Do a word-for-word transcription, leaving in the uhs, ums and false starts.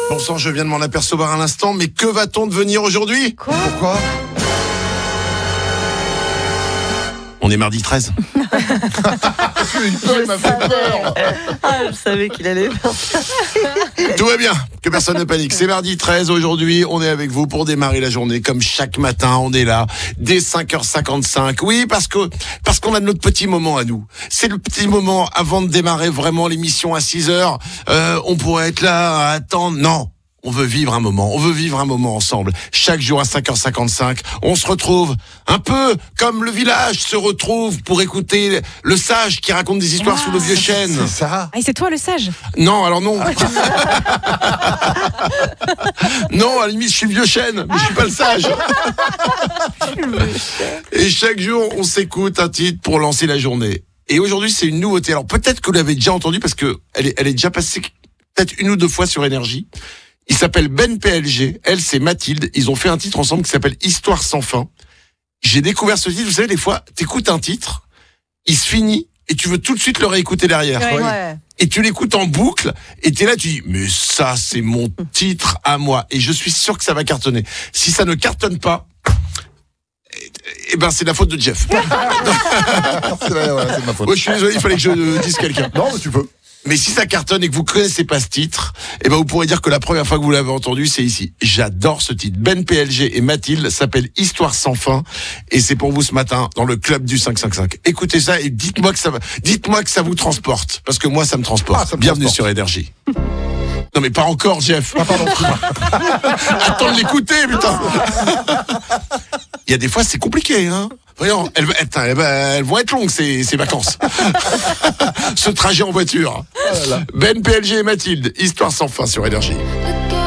Bon sang, je viens de m'en apercevoir à l'instant, mais que va-t-on devenir aujourd'hui ? Quoi ? Pourquoi ? On est mardi treize. Une peur, il m'a fait peur. Ah, je savais qu'il allait faire ça. Tout va bien, que personne ne panique. C'est mardi treize, aujourd'hui, on est avec vous pour démarrer la journée. Comme chaque matin, on est là, dès cinq heures cinquante-cinq. Oui, parce que parce qu'on a notre petit moment à nous. C'est le petit moment avant de démarrer vraiment l'émission à six heures. Euh, on pourrait être là à attendre. Non. On veut vivre un moment, on veut vivre un moment ensemble. Chaque jour à cinq heures cinquante-cinq, on se retrouve un peu comme le village se retrouve pour écouter le sage qui raconte des histoires Ah, sous le vieux chêne. C'est ça. Ah, et c'est toi le sage. Non, alors non. Non, à la limite, je suis le vieux chêne, mais je suis pas le sage. Et chaque jour, on s'écoute un titre pour lancer la journée. Et aujourd'hui, c'est une nouveauté. Alors peut-être que vous l'avez déjà entendu parce que elle est, elle est déjà passée peut-être une ou deux fois sur Énergie. Il s'appelle Ben P L G, elle c'est Mathilde, ils ont fait un titre ensemble qui s'appelle Histoire sans fin. J'ai découvert ce titre, vous savez des fois, t'écoutes un titre, il se finit et tu veux tout de suite le réécouter derrière. Ouais. Ouais. Et tu l'écoutes en boucle et t'es là, tu dis mais ça c'est mon titre à moi et je suis sûr que ça va cartonner. Si ça ne cartonne pas, eh, eh ben c'est la faute de Jeff. C'est vrai, ouais, c'est de ma faute. Moi je suis désolé, il fallait que je dise quelqu'un. Non, mais tu peux. Mais si ça cartonne et que vous connaissez pas ce titre, eh ben vous pourrez dire que la première fois que vous l'avez entendu, c'est ici. J'adore ce titre. Ben P L G et Mathilde s'appelle Histoire sans fin et c'est pour vous ce matin dans le club du cinq cent cinquante-cinq. Écoutez ça et dites-moi que ça va, dites-moi que ça vous transporte parce que moi ça me transporte. Ah, ça me Bienvenue transporte. sur Énergie. Non mais pas encore Jeff. Ah, pardon. Attends de l'écouter putain. Il y a des fois c'est compliqué hein. Voyons, elles, attends, elles, elles vont être longues ces, ces vacances. Ce trajet en voiture. Oh là là. Ben P L G et Mathilde, Histoire sans fin sur Énergie. The girl